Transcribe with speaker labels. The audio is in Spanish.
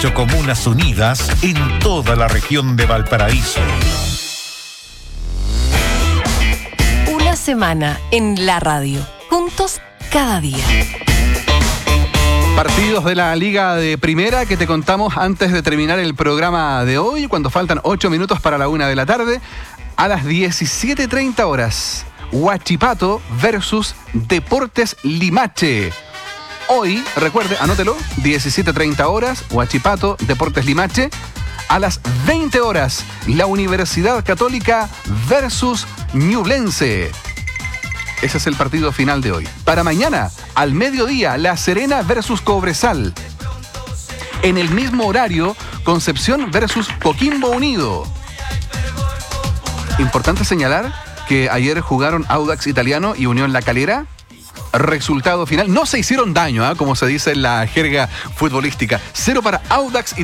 Speaker 1: 8 comunas unidas en toda la región de Valparaíso.
Speaker 2: Una semana en la radio. Juntos cada día.
Speaker 3: Partidos de la Liga de Primera que te contamos antes de terminar el programa de hoy, cuando faltan 8 minutos para la 1 de la tarde. A las 17:30 horas, Huachipato versus Deportes Limache. Hoy, recuerde, anótelo, 17:30 horas, Huachipato, Deportes Limache. A las 20 horas, la Universidad Católica versus Ñublense. Ese es el partido final de hoy. Para mañana, al mediodía, La Serena versus Cobresal. En el mismo horario, Concepción versus Coquimbo Unido. Importante señalar que ayer jugaron Audax Italiano y Unión La Calera. Resultado final, no se hicieron daño, como se dice en la jerga futbolística. 0 para Audax